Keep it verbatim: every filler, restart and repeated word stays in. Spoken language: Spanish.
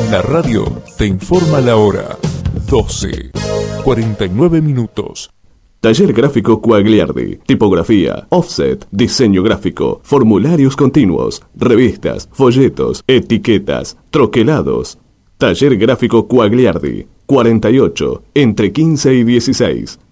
La radio te informa la hora. doce, cuarenta y nueve minutos. Taller Gráfico Quagliardi. Tipografía, offset, diseño gráfico, formularios continuos, revistas, folletos, etiquetas, troquelados. Taller Gráfico Quagliardi. cuarenta y ocho, entre quince y dieciséis.